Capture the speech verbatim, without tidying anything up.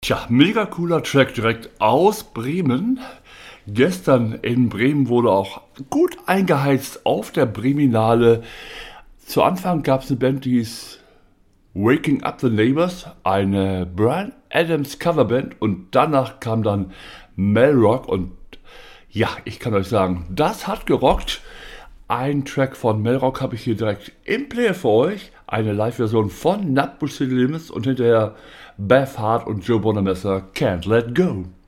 Tja, mega cooler Track direkt aus Bremen. Gestern in Bremen wurde auch gut eingeheizt auf der Breminale. Zu Anfang gab es eine Band, die hieß Waking Up the Neighbors, eine Bryan Adams Coverband, und danach kam dann Melrock, und ja, ich kann euch sagen, das hat gerockt. Ein Track von Melrock habe ich hier direkt im Player für euch, eine Live-Version von Nutbush City Limits, und hinterher Beth Hart und Joe Bonamassa, Can't Let Go.